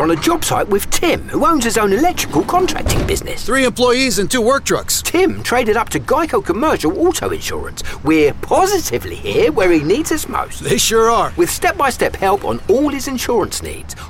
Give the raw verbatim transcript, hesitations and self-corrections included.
on a job site with Tim, who owns his own electrical contracting business. Three employees and two work trucks. Tim traded up to Geico Commercial Auto Insurance. We're positively here where he needs us most. They sure are. With step-by-step help on all his insurance needs.